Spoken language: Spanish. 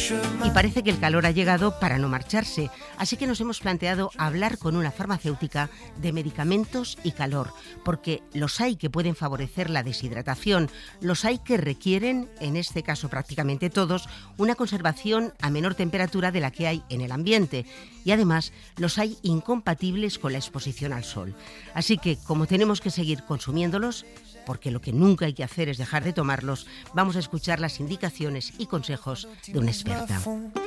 Y parece que el calor ha llegado para no marcharse, así que nos hemos planteado hablar con una farmacéutica de medicamentos y calor, porque los hay que pueden favorecer la deshidratación, los hay que requieren, en este caso prácticamente todos, una conservación a menor temperatura de la que hay en el ambiente, y además los hay incompatibles con la exposición al sol. Así que, como tenemos que seguir consumiéndolos, porque lo que nunca hay que hacer es dejar de tomarlos, vamos a escuchar las indicaciones y consejos de una experta.